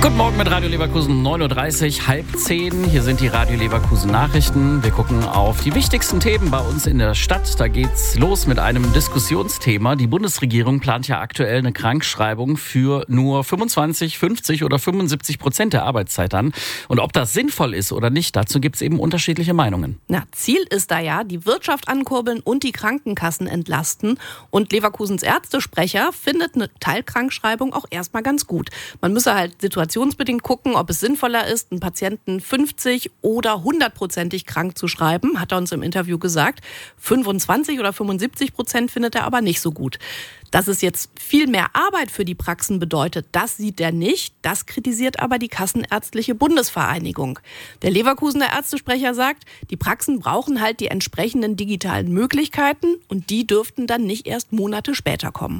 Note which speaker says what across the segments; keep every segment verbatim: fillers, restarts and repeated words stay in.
Speaker 1: Guten Morgen mit Radio Leverkusen, neun Uhr dreißig, halb zehn. Hier sind die Radio Leverkusen Nachrichten. Wir gucken auf die wichtigsten Themen bei uns in der Stadt. Da geht's los mit einem Diskussionsthema. Die Bundesregierung plant ja aktuell eine Krankschreibung für nur fünfundzwanzig, fünfzig oder fünfundsiebzig Prozent der Arbeitszeit an. Und ob das sinnvoll ist oder nicht, dazu gibt's eben unterschiedliche Meinungen.
Speaker 2: Na, Ziel ist da ja, die Wirtschaft ankurbeln und die Krankenkassen entlasten. Und Leverkusens Ärztesprecher findet eine Teilkrankschreibung auch erstmal ganz gut. Man müsse halt situationsbedingt gucken, ob es sinnvoller ist, einen Patienten fünfzig oder hundertprozentig krank zu schreiben, hat er uns im Interview gesagt. fünfundzwanzig oder fünfundsiebzig Prozent findet er aber nicht so gut. Dass es jetzt viel mehr Arbeit für die Praxen bedeutet, das sieht er nicht. Das kritisiert aber die Kassenärztliche Bundesvereinigung. Der Leverkusener Ärztesprecher sagt, die Praxen brauchen halt die entsprechenden digitalen Möglichkeiten und die dürften dann nicht erst Monate später kommen.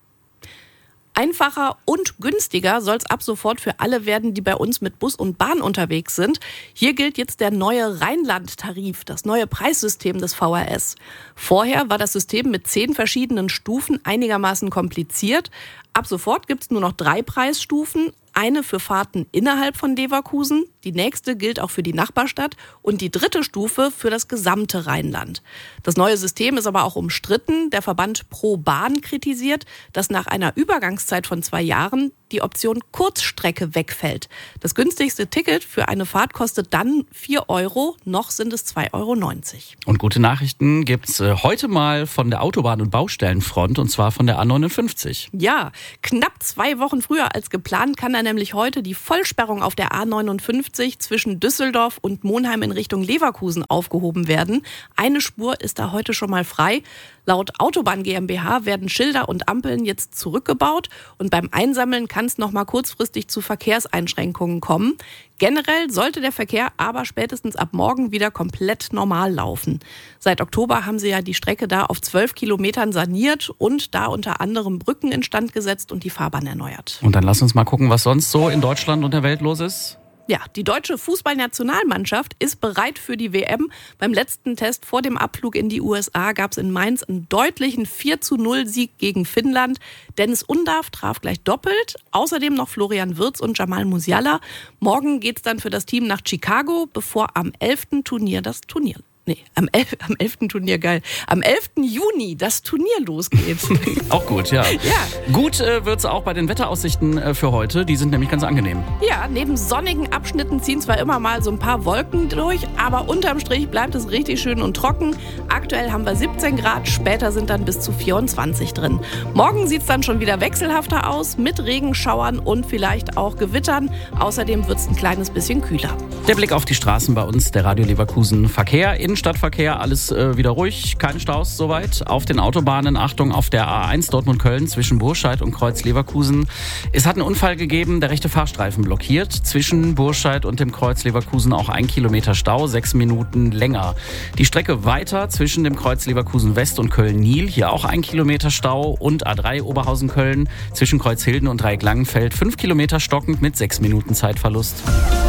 Speaker 2: Einfacher und günstiger soll es ab sofort für alle werden, die bei uns mit Bus und Bahn unterwegs sind. Hier gilt jetzt der neue Rheinland-Tarif, das neue Preissystem des V R S. Vorher war das System mit zehn verschiedenen Stufen einigermaßen kompliziert. Ab sofort gibt es nur noch drei Preisstufen. Eine für Fahrten innerhalb von Leverkusen, die nächste gilt auch für die Nachbarstadt und die dritte Stufe für das gesamte Rheinland. Das neue System ist aber auch umstritten. Der Verband Pro Bahn kritisiert, dass nach einer Übergangszeit von zwei Jahren die Option Kurzstrecke wegfällt. Das günstigste Ticket für eine Fahrt kostet dann vier Euro, noch sind es zwei Euro neunzig.
Speaker 1: Und gute Nachrichten gibt's heute mal von der Autobahn- und Baustellenfront, und zwar von der A neunundfünfzig.
Speaker 2: Ja, knapp zwei Wochen früher als geplant kann er nämlich heute die Vollsperrung auf der A neunundfünfzig zwischen Düsseldorf und Monheim in Richtung Leverkusen aufgehoben werden. Eine Spur ist da heute schon mal frei. Laut Autobahn GmbH werden Schilder und Ampeln jetzt zurückgebaut und beim Einsammeln kann es noch mal kurzfristig zu Verkehrseinschränkungen kommen. Generell sollte der Verkehr aber spätestens ab morgen wieder komplett normal laufen. Seit Oktober haben sie ja die Strecke da auf zwölf Kilometern saniert und da unter anderem Brücken instand gesetzt und die Fahrbahn erneuert.
Speaker 1: Und dann lass uns mal gucken, was sonst so in Deutschland und der Welt los ist.
Speaker 2: Ja, die deutsche Fußballnationalmannschaft ist bereit für die W M. Beim letzten Test vor dem Abflug in die U S A gab es in Mainz einen deutlichen vier zu null Sieg gegen Finnland. Dennis Undav traf gleich doppelt. Außerdem noch Florian Wirtz und Jamal Musiala. Morgen geht's dann für das Team nach Chicago, bevor am elften Turnier das Turnier Nee, am, elf, am elften Turnier, geil. Am elften Juni das Turnier losgeht.
Speaker 1: Auch gut, ja.
Speaker 2: ja.
Speaker 1: Gut äh, wird es auch bei den Wetteraussichten äh, für heute. Die sind nämlich ganz angenehm.
Speaker 2: Ja, neben sonnigen Abschnitten ziehen zwar immer mal so ein paar Wolken durch, aber unterm Strich bleibt es richtig schön und trocken. Aktuell haben wir siebzehn Grad, später sind dann bis zu vierundzwanzig drin. Morgen sieht es dann schon wieder wechselhafter aus, mit Regenschauern und vielleicht auch Gewittern. Außerdem wird es ein kleines bisschen kühler.
Speaker 1: Der Blick auf die Straßen bei uns, der Radio Leverkusen Verkehr in Stadtverkehr, alles äh, wieder ruhig, keine Staus soweit. Auf den Autobahnen, Achtung, auf der A eins Dortmund-Köln zwischen Burscheid und Kreuz Leverkusen. Es hat einen Unfall gegeben, der rechte Fahrstreifen blockiert. Zwischen Burscheid und dem Kreuz Leverkusen auch ein Kilometer Stau, sechs Minuten länger. Die Strecke weiter zwischen dem Kreuz Leverkusen West und Köln-Nil, hier auch ein Kilometer Stau. Und A drei Oberhausen-Köln zwischen Kreuzhilden und Dreieck-Langenfeld, fünf Kilometer stockend mit sechs Minuten Zeitverlust.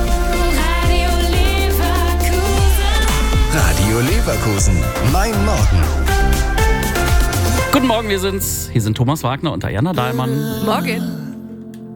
Speaker 3: Radio Leverkusen, mein Morgen.
Speaker 1: Guten Morgen, wir sind's. Hier sind Thomas Wagner und Diana Dahlmann.
Speaker 2: Morgen.